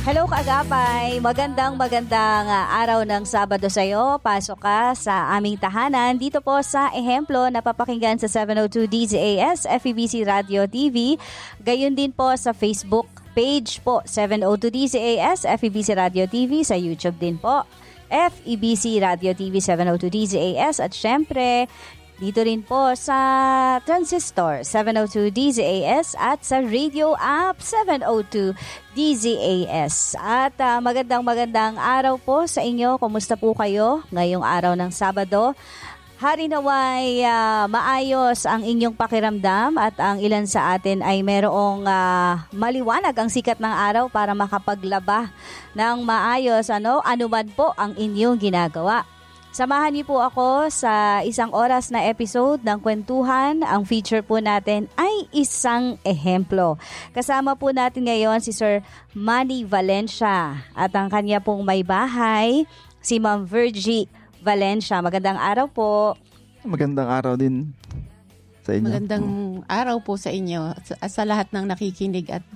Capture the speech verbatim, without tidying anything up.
Hello kaagapay, magandang magandang uh, araw ng Sabado sa iyo. Pasok ka sa aming tahanan dito po sa Ehemplo, napapakinggan sa seven oh two D Z A S, F E B C Radio T V. Gayon din po sa Facebook page po, seven oh two D Z A S, F E B C Radio T V. Sa YouTube din po, F E B C Radio T V seven oh two D Z A S. At syempre, dito rin po sa Transistor seven oh two D Z A S at sa radio app seven oh two D Z A S. At uh, magandang magandang araw po sa inyo. Kumusta po kayo ngayong araw ng Sabado? Hari naway uh, maayos ang inyong pakiramdam at ang ilan sa atin ay merong uh, maliwanag ang sikat ng araw para makapaglaba ng maayos ano, anuman po ang inyong ginagawa. Samahan niyo po ako sa isang oras na episode ng Kwentuhan. Ang feature po natin ay isang ehemplo. Kasama po natin ngayon si Sir Manny Valencia at ang kanya pong may bahay, si Ma'am Virgie Valencia. Magandang araw po. Magandang araw din sa inyo. Magandang araw po sa inyo, sa, sa lahat ng nakikinig at